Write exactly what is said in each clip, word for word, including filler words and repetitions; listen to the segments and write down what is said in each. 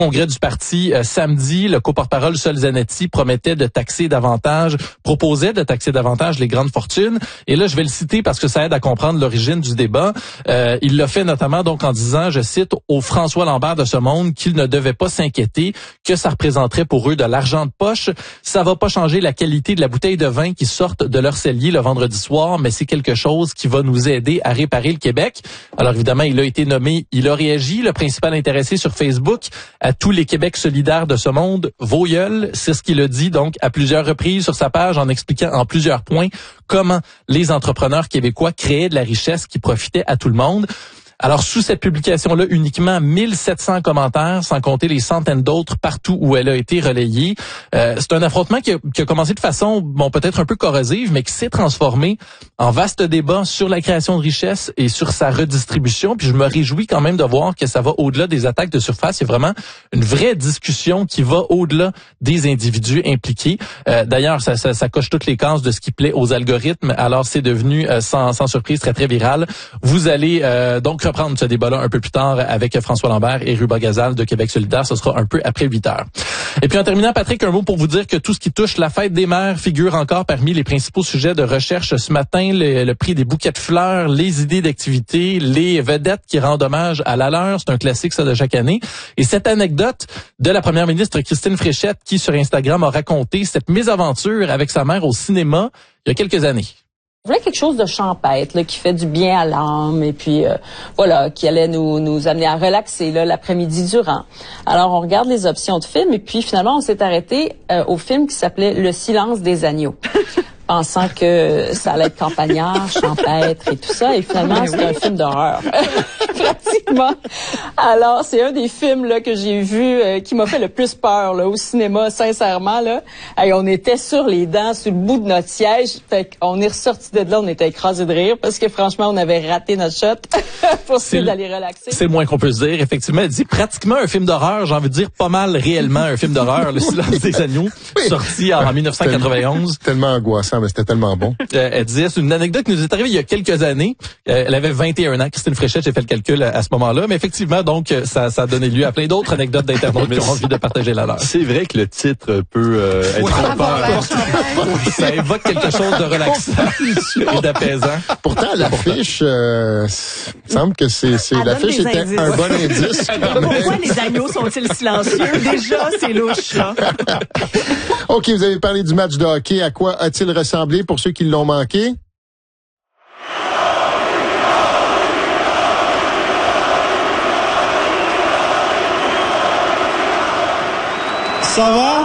Congrès du parti euh, samedi, le co-porte-parole Sol Zanetti promettait de taxer davantage, proposait de taxer davantage les grandes fortunes. Et là, je vais le citer parce que ça aide à comprendre l'origine du débat. Euh, il l'a fait notamment donc en disant, je cite, au François Lambert de ce monde qu'il ne devait pas s'inquiéter, que ça représenterait pour eux de l'argent de poche. Ça va pas changer la qualité de la bouteille de vin qui sortent de leur cellier le vendredi soir, mais c'est quelque chose qui va nous aider à réparer le Québec. Alors évidemment, il a été nommé, il a réagi, le principal intéressé sur Facebook, à tous les Québec solidaires de ce monde, vos gueules, c'est ce qu'il a dit donc à plusieurs reprises sur sa page en expliquant en plusieurs points comment les entrepreneurs québécois créaient de la richesse qui profitait à tout le monde. Alors, sous cette publication-là, uniquement mille sept cents commentaires, sans compter les centaines d'autres partout où elle a été relayée. Euh, c'est un affrontement qui a, qui a commencé de façon, bon, peut-être un peu corrosive, mais qui s'est transformé en vaste débat sur la création de richesse et sur sa redistribution. Puis je me réjouis quand même de voir que ça va au-delà des attaques de surface. Il y a vraiment une vraie discussion qui va au-delà des individus impliqués. Euh, d'ailleurs, ça, ça, ça coche toutes les cases de ce qui plaît aux algorithmes. Alors, c'est devenu, euh, sans, sans surprise, très, très viral. Vous allez euh, donc reprendre ce débat-là un peu plus tard avec François Lambert et Ruba Gazal de Québec solidaire. Ce sera un peu après huit heures. Et puis en terminant, Patrick, un mot pour vous dire que tout ce qui touche la fête des mères figure encore parmi les principaux sujets de recherche ce matin. Le, le prix des bouquets de fleurs, les idées d'activité, les vedettes qui rendent hommage à la leur. C'est un classique, ça, de chaque année. Et cette anecdote de la première ministre Christine Fréchette qui, sur Instagram, a raconté cette mésaventure avec sa mère au cinéma il y a quelques années. Je voulais quelque chose de champêtre, là, qui fait du bien à l'âme et puis euh, voilà, qui allait nous nous amener à relaxer là l'après-midi durant. Alors on regarde les options de films et puis finalement on s'est arrêté euh, au film qui s'appelait Le silence des agneaux. Pensant que ça allait être campagnard, champêtre et tout ça. Et finalement, c'est un film d'horreur. Pratiquement. Alors, c'est un des films là que j'ai vu euh, qui m'a fait le plus peur là, au cinéma, sincèrement. Là. Et on était sur les dents, sur le bout de notre siège. Fait qu'on est ressorti de là, on était écrasés de rire parce que franchement, on avait raté notre shot pour essayer d'aller relaxer. C'est le moins qu'on peut se dire. Effectivement, elle dit pratiquement un film d'horreur. J'ai envie de dire pas mal réellement un film d'horreur, Le silence des agneaux, oui. sorti en, en dix-neuf cent quatre-vingt-onze. Tellement angoissant. Mais c'était tellement bon. Euh, elle disait, c'est une anecdote qui nous est arrivée il y a quelques années. Euh, elle avait vingt et un ans. Christine Fréchette, j'ai fait le calcul à, à ce moment-là. Mais effectivement, donc, ça, ça a donné lieu à plein d'autres anecdotes d'internautes qui ont envie de partager la leur. C'est vrai que le titre peut euh, être oui, trompeur. Ça évoque quelque chose de relaxant et d'apaisant. Pourtant, l'affiche, euh, semble que c'est, c'est l'affiche était indices. Un bon indice. Pourquoi les agneaux sont-ils silencieux? Déjà, c'est louche, là. OK, vous avez parlé du match de hockey. À quoi a-t-il ressemblé pour ceux qui l'ont manqué? Ça va?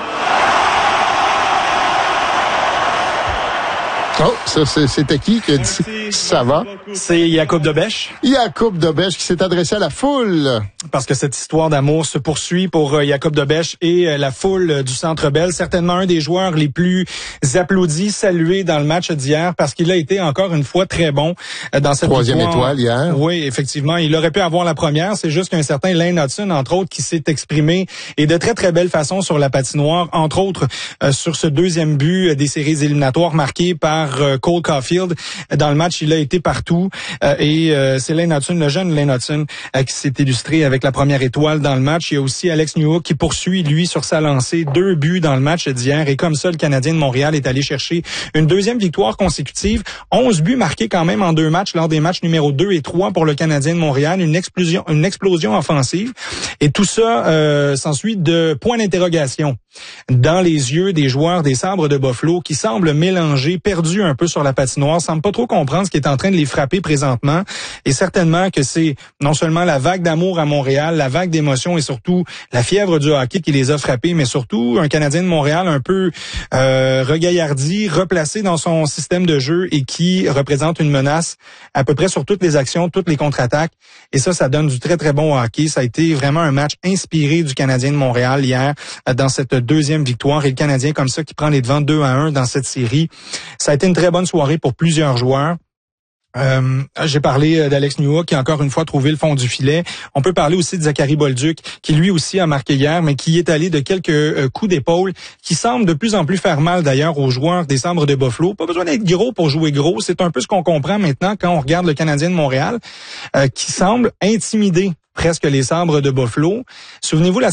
Oh, ça, c'est, c'était qui qui a dit ça va? C'est Jacob Dobèche. Jacob Dobèche qui s'est adressé à la foule. Parce que cette histoire d'amour se poursuit pour euh, Jacob Dobèche et euh, la foule euh, du Centre Bell. Certainement un des joueurs les plus applaudis, salués dans le match d'hier parce qu'il a été encore une fois très bon euh, dans cette troisième victoire. étoile hier. Oui, effectivement. Il aurait pu avoir la première. C'est juste qu'un certain Lane Hudson, entre autres, qui s'est exprimé et de très, très belle façon sur la patinoire. Entre autres, euh, sur ce deuxième but euh, des séries éliminatoires marqué par euh, Cole Caulfield. Dans le match, il a été partout. Euh, et euh, c'est Lane Hudson, le jeune Lane Hudson, euh, qui s'est illustré avec la première étoile dans le match. Il y a aussi Alex Newhook qui poursuit, lui, sur sa lancée, deux buts dans le match d'hier. Et comme ça, le Canadien de Montréal est allé chercher une deuxième victoire consécutive. onze buts marqués quand même en deux matchs, lors des matchs numéro deux et trois pour le Canadien de Montréal. Une explosion, une explosion offensive. Et tout ça euh, s'ensuit de points d'interrogation dans les yeux des joueurs des Sabres de Buffalo qui semblent mélangés, perdus un peu sur la patinoire, semblent pas trop comprendre ce qui est en train de les frapper présentement. Et certainement que c'est non seulement la vague d'amour à Montréal, la vague d'émotion et surtout la fièvre du hockey qui les a frappés, mais surtout un Canadien de Montréal un peu euh, regaillardi, replacé dans son système de jeu et qui représente une menace à peu près sur toutes les actions, toutes les contre-attaques. Et ça, ça donne du très, très bon hockey. Ça a été vraiment un match inspiré du Canadien de Montréal hier dans cette deuxième victoire. Et le Canadien, comme ça, qui prend les devants deux à un dans cette série. Ça a été une très bonne soirée pour plusieurs joueurs. Euh, j'ai parlé d'Alex Newhook qui a encore une fois trouvé le fond du filet. On peut parler aussi de Zachary Bolduc qui lui aussi a marqué hier, mais qui est allé de quelques euh, coups d'épaule qui semblent de plus en plus faire mal d'ailleurs aux joueurs des Sabres de Buffalo. Pas besoin d'être gros pour jouer gros. C'est un peu ce qu'on comprend maintenant quand on regarde le Canadien de Montréal euh, qui semble intimider presque les Sabres de Buffalo. Souvenez-vous la